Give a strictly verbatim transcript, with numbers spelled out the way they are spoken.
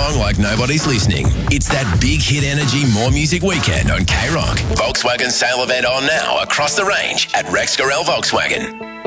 song like nobody's listening. It's that big hit energy More Music weekend on K Rock. Volkswagen sale event on now across the range at Rex Gorel Volkswagen.